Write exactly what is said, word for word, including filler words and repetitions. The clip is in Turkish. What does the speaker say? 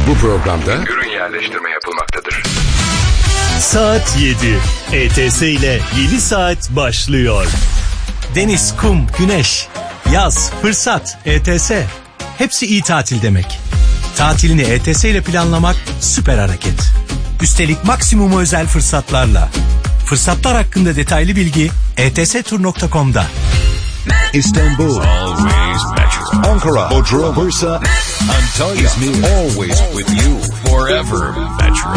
Bu programda ürün yerleştirme yapılmaktadır. Saat yedi. E T S ile yeni saat başlıyor. Deniz, kum, güneş, yaz, fırsat, E T S. Hepsi iyi tatil demek. Tatilini E T S ile planlamak süper hareket. Üstelik maksimum özel fırsatlarla. Fırsatlar hakkında detaylı bilgi e t s tur nokta com'da. Istanbul, always Metro. Ankara, Bodrum, Bursa, Antalya, İzmir, always with you, forever Metro.